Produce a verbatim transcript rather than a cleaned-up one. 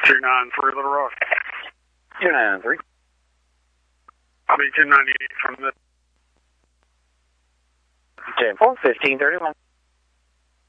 two nine three Little Rock. two nine three. I'll be two ninety-eight from the... ten four, fifteen thirty-one.